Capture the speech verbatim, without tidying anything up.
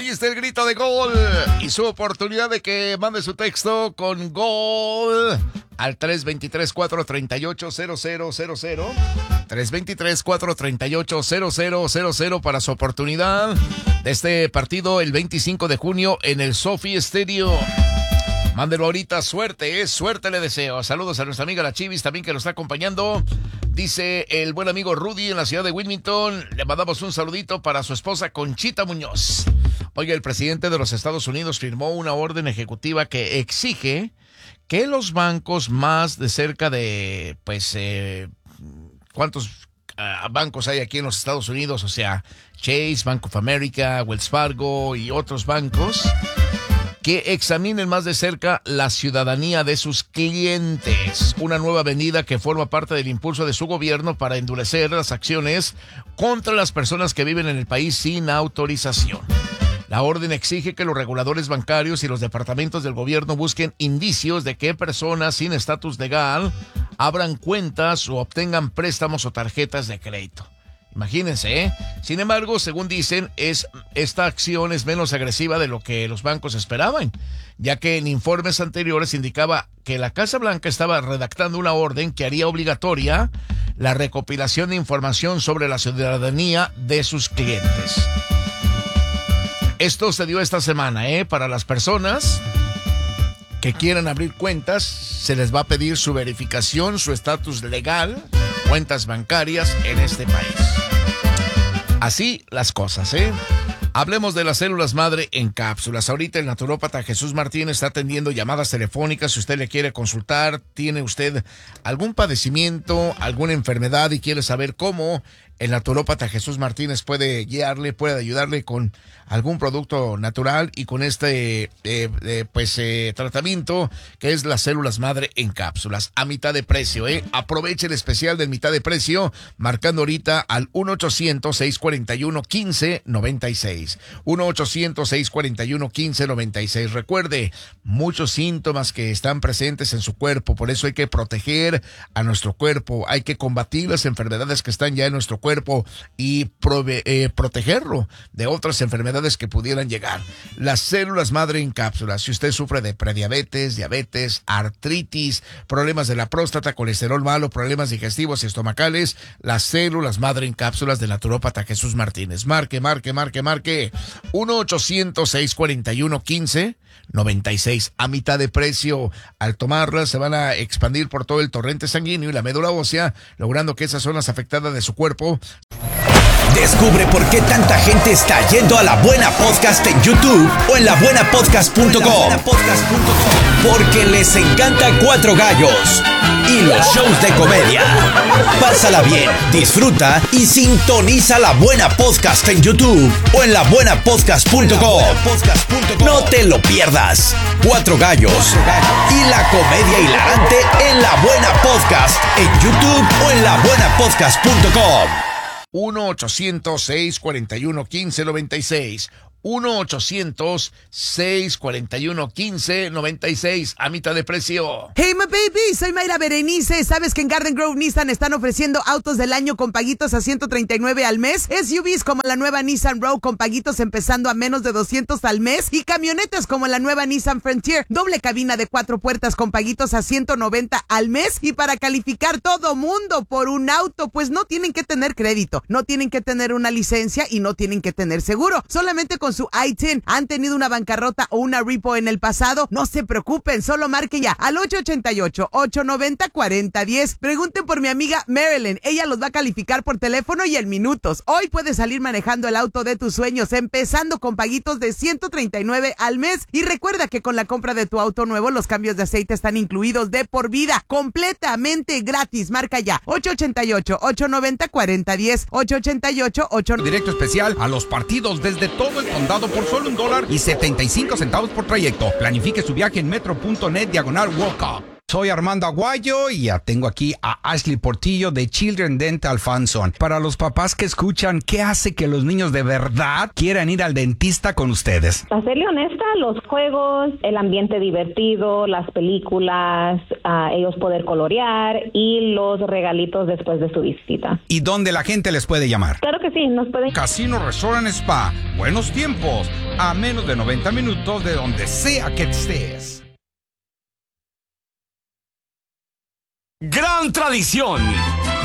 Ahí está el grito de gol y su oportunidad de que mande su texto con gol al tres dos tres, cuatro tres ocho, cero cero cero cero. tres dos tres, cuatro tres ocho, cero cero cero cero para su oportunidad de este partido el veinticinco de junio en el Sophie Stadium. Mándelo ahorita, suerte, eh, suerte le deseo. Saludos a nuestra amiga la Chivis también que nos está acompañando. Dice el buen amigo Rudy en la ciudad de Wilmington. Le mandamos un saludito para su esposa Conchita Muñoz. Oiga, el presidente de los Estados Unidos firmó una orden ejecutiva que exige que los bancos más de cerca de, pues, eh, ¿cuántos uh, bancos hay aquí en los Estados Unidos? O sea, Chase, Bank of America, Wells Fargo y otros bancos, que examinen más de cerca la ciudadanía de sus clientes. Una nueva medida que forma parte del impulso de su gobierno para endurecer las acciones contra las personas que viven en el país sin autorización. La orden exige que los reguladores bancarios y los departamentos del gobierno busquen indicios de que personas sin estatus legal abran cuentas o obtengan préstamos o tarjetas de crédito. Imagínense, ¿eh? Sin embargo, según dicen, es, esta acción es menos agresiva de lo que los bancos esperaban, ya que en informes anteriores indicaba que la Casa Blanca estaba redactando una orden que haría obligatoria la recopilación de información sobre la ciudadanía de sus clientes. Esto se dio esta semana, ¿eh? Para las personas que quieran abrir cuentas, se les va a pedir su verificación, su estatus legal, cuentas bancarias en este país. Así las cosas, ¿eh? Hablemos de las células madre en cápsulas. Ahorita el naturópata Jesús Martín está atendiendo llamadas telefónicas. Si usted le quiere consultar, tiene usted algún padecimiento, alguna enfermedad y quiere saber cómo, el naturópata Jesús Martínez puede guiarle, puede ayudarle con algún producto natural y con este eh, eh, pues eh, tratamiento que es las células madre en cápsulas a mitad de precio, ¿eh? Aproveche el especial del mitad de precio marcando ahorita al uno ochocientos, seiscientos cuarenta y uno, quince noventa y seis. uno ochocientos, seiscientos cuarenta y uno, quince noventa y seis. Recuerde, muchos síntomas que están presentes en su cuerpo, por eso hay que proteger a nuestro cuerpo, hay que combatir las enfermedades que están ya en nuestro cuerpo y prove- eh, protegerlo de otras enfermedades que pudieran llegar. Las células madre en cápsulas. Si usted sufre de prediabetes, diabetes, artritis, problemas de la próstata, colesterol malo, problemas digestivos y estomacales, las células madre en cápsulas del naturópata Jesús Martínez. Marque, marque, marque, marque. uno ochocientos, seiscientos cuarenta y uno, quince noventa y seis. A mitad de precio. Al tomarlas se van a expandir por todo el torrente sanguíneo y la médula ósea, logrando que esas zonas afectadas de su cuerpo. Descubre por qué tanta gente está yendo a La Buena Podcast en YouTube o en la buena podcast punto com. Porque les encanta Cuatro Gallos y los shows de comedia. Pásala bien, disfruta y sintoniza La Buena Podcast en YouTube o en la buena podcast punto com. No te lo pierdas. Cuatro Gallos y la comedia hilarante en La Buena Podcast en YouTube o en la buena podcast punto com. uno ochocientos, seiscientos cuarenta y uno, quince noventa y seis. uno ochocientos, seiscientos cuarenta y uno, quince noventa y seis. A mitad de precio. Hey, my baby, soy Mayra Berenice. ¿Sabes que en Garden Grove Nissan están ofreciendo autos del año con paguitos a ciento treinta y nueve al mes? S U Vs como la nueva Nissan Rogue con paguitos empezando a menos de doscientos al mes. Y camionetas como la nueva Nissan Frontier, doble cabina de cuatro puertas con paguitos a ciento noventa al mes. Y para calificar todo mundo por un auto, pues no tienen que tener crédito, no tienen que tener una licencia y no tienen que tener seguro. Solamente con su I diez han tenido una bancarrota o una repo en el pasado, no se preocupen, solo marque ya al ocho ocho ocho, ocho nueve cero, cuatro cero uno cero. Pregunten por mi amiga Marilyn, ella los va a calificar por teléfono y en minutos. Hoy puedes salir manejando el auto de tus sueños, empezando con paguitos de ciento treinta y nueve al mes. Y recuerda que con la compra de tu auto nuevo, los cambios de aceite están incluidos de por vida, completamente gratis. Marca ya ocho ocho ocho, ocho nueve cero, cuatro cero uno cero, ocho ocho ocho, ocho nueve cero. Directo especial a los partidos desde todo el condado por solo un dólar y setenta y cinco centavos por trayecto. Planifique su viaje en metro punto net diagonal walk up. Soy Armando Aguayo y ya tengo aquí a Ashley Portillo de Children Dental Funson. Para los papás que escuchan, ¿qué hace que los niños de verdad quieran ir al dentista con ustedes? Para serle honesta, los juegos, el ambiente divertido, las películas, uh, ellos poder colorear y los regalitos después de su visita. ¿Y dónde la gente les puede llamar? Claro que sí, nos pueden... Casino Restaurant Spa. Buenos tiempos. A menos de noventa minutos de donde sea que estés. Gran tradición